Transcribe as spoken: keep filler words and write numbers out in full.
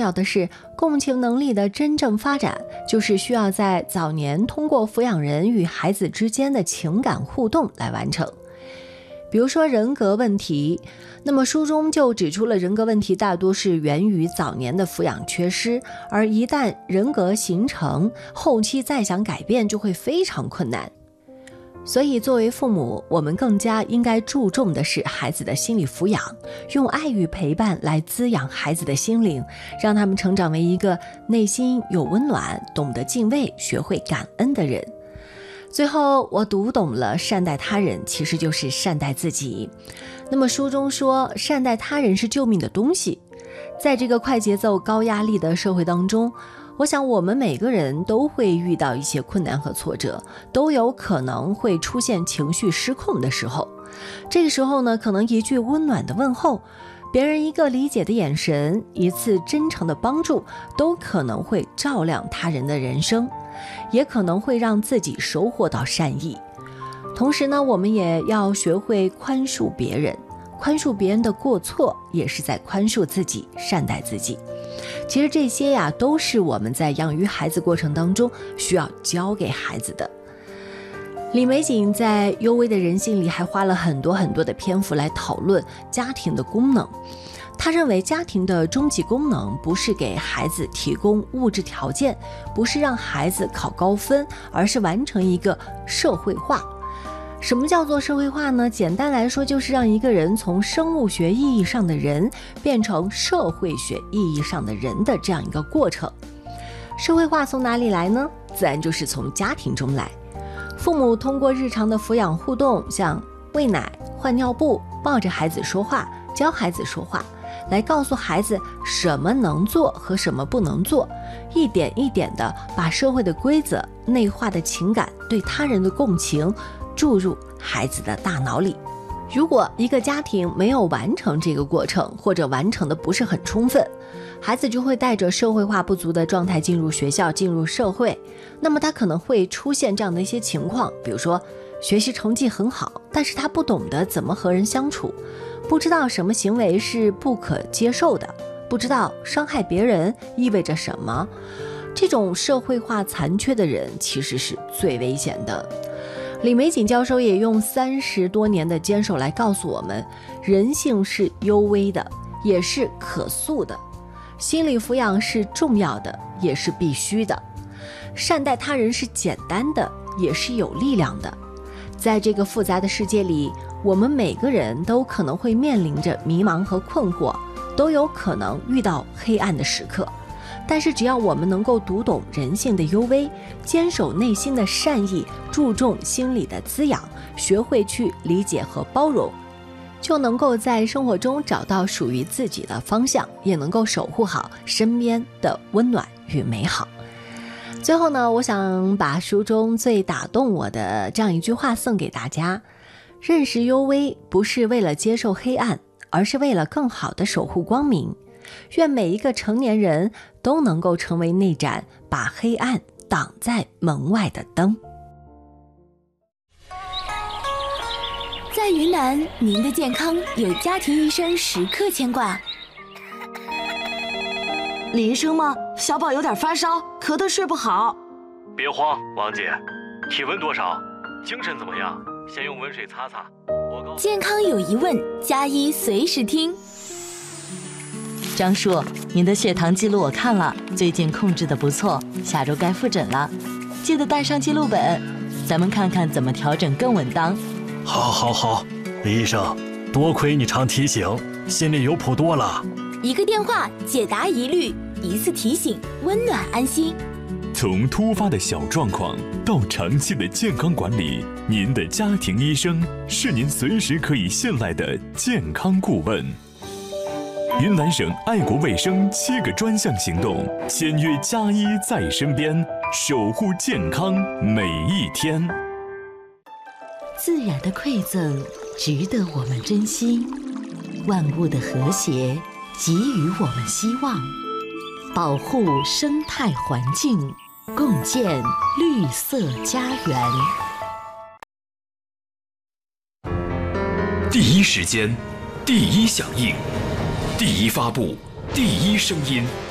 要的是，共情能力的真正发展，就是需要在早年通过抚养人与孩子之间的情感互动来完成。比如说人格问题，那么书中就指出了人格问题大多是源于早年的抚养缺失，而一旦人格形成，后期再想改变就会非常困难。所以作为父母，我们更加应该注重的是孩子的心理抚养，用爱与陪伴来滋养孩子的心灵，让他们成长为一个内心有温暖、懂得敬畏、学会感恩的人。最后我读懂了，善待他人其实就是善待自己。那么书中说，善待他人是救命的东西。在这个快节奏高压力的社会当中，我想我们每个人都会遇到一些困难和挫折，都有可能会出现情绪失控的时候。这个时候呢，可能一句温暖的问候，别人一个理解的眼神，一次真诚的帮助，都可能会照亮他人的人生，也可能会让自己收获到善意。同时呢，我们也要学会宽恕别人，宽恕别人的过错，也是在宽恕自己，善待自己。其实这些呀，都是我们在养育孩子过程当中需要教给孩子的。李玫瑾在《幽微的人性》里还花了很多很多的篇幅来讨论家庭的功能。他认为家庭的终极功能不是给孩子提供物质条件，不是让孩子考高分，而是完成一个社会化。什么叫做社会化呢？简单来说，就是让一个人从生物学意义上的人变成社会学意义上的人的这样一个过程。社会化从哪里来呢？自然就是从家庭中来。父母通过日常的抚养互动，像喂奶、换尿布、抱着孩子说话、教孩子说话，来告诉孩子什么能做和什么不能做，一点一点地把社会的规则、内化的情感、对他人的共情注入孩子的大脑里。如果一个家庭没有完成这个过程，或者完成的不是很充分，孩子就会带着社会化不足的状态进入学校，进入社会。那么他可能会出现这样的一些情况，比如说学习成绩很好，但是他不懂得怎么和人相处，不知道什么行为是不可接受的，不知道伤害别人意味着什么。这种社会化残缺的人其实是最危险的。李玫瑾教授也用三十多年的坚守来告诉我们，人性是幽微的，也是可塑的，心理抚养是重要的，也是必须的，善待他人是简单的，也是有力量的。在这个复杂的世界里，我们每个人都可能会面临着迷茫和困惑，都有可能遇到黑暗的时刻。但是只要我们能够读懂人性的幽微，坚守内心的善意，注重心理的滋养，学会去理解和包容，就能够在生活中找到属于自己的方向，也能够守护好身边的温暖与美好。最后呢，我想把书中最打动我的这样一句话送给大家：认识幽微，不是为了接受黑暗，而是为了更好地守护光明。愿每一个成年人都能够成为那盏把黑暗挡在门外的灯。 在云南，您的健康有家庭医生时刻牵挂。 李医生吗？小宝有点发烧，咳得睡不好。 别慌，王姐，体温多少？精神怎么样？先用温水擦擦。我告诉健康有疑问，加医随时听。 张叔，您的血糖记录我看了，最近控制得不错，下周该复诊了，记得带上记录本，咱们看看怎么调整更稳当。 好好好，李医生，多亏你常提醒，心里有谱多了。 一个电话解答疑虑，一次提醒温暖安心。 从突发的小状况到长期的健康管理，您的家庭医生是您随时可以信赖的健康顾问。云南省爱国卫生七个专项行动，签约加医在身边，守护健康每一天。 自然的馈赠值得我们珍惜，万物的和谐给予我们希望，保护生态环境，共建绿色家园。 第一时间，第一响应，第一发布，第一声音，